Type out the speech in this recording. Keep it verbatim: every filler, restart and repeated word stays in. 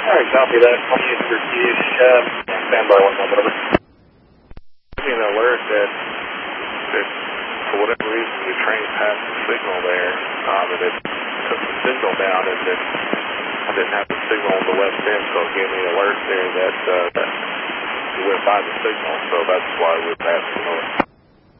All right, copy that. I'll use for Keys. Uh, stand by one moment, over. Give me an alert that, that for whatever reason your train passed the signal there, um, and it took the signal down, and then I didn't have the signal on the west end, so it gave me an alert there that, uh, that you went by the signal, so that's why we're passing over.